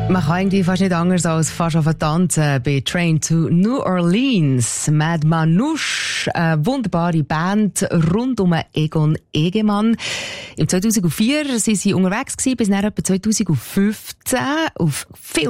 Man kann irgendwie fast nicht anders als fast auf tanzen bei Train to New Orleans. Mad Manouche, eine wunderbare Band rund um Egon Egemann. Im 2004 waren sie unterwegs gewesen, bis nach etwa 2015 auf viel